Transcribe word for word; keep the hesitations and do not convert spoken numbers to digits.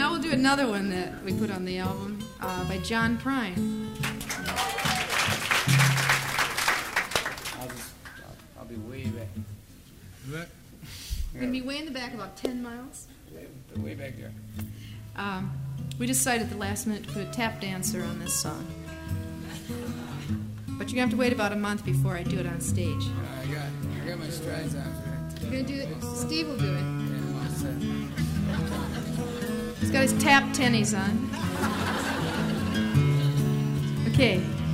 Now we'll do another one that we put on the album uh, by John Prine. I'll just, I'll, I'll be way back. What? We're going to be way in the back, about ten miles. Way, way back there. Um, we decided at the last minute to put a tap dancer on this song. But you're going to have to wait about a month before I do it on stage. Uh, I got, I got my strides on for You're going to do it? Steve will do it. Yeah, what's that? He's got his tap tennies on. Okay.